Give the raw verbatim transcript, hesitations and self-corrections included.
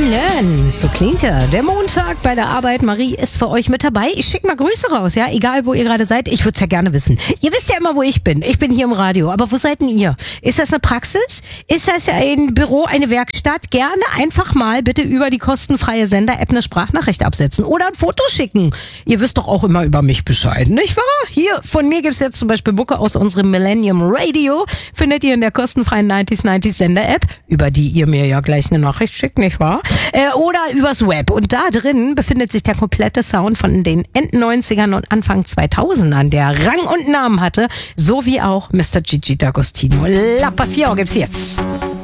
Learn. So klingt er. Der Montag bei der Arbeit. Marie ist für euch mit dabei. Ich schicke mal Grüße raus, ja, egal wo ihr gerade seid. Ich würde es ja gerne wissen. Ihr wisst ja immer, wo ich bin. Ich bin hier im Radio. Aber wo seid denn ihr? Ist das eine Praxis? Ist das ein Büro, eine Werkstatt? Gerne einfach mal bitte über die kostenfreie Sender-App eine Sprachnachricht absetzen oder ein Foto schicken. Ihr wisst doch auch immer über mich Bescheid, nicht wahr? Hier, von mir gibt's jetzt zum Beispiel Mucke aus unserem Millennium Radio. Findet ihr in der kostenfreien neunzig neunzig Sender-App, über die ihr mir ja gleich eine Nachricht schickt, nicht wahr? Äh, oder übers Web. Und da drin befindet sich der komplette Sound von den End-neunzigern und Anfang zweitausendern, der Rang und Namen hatte, so wie auch Mister Gigi D'Agostino. La Passion gibt's jetzt.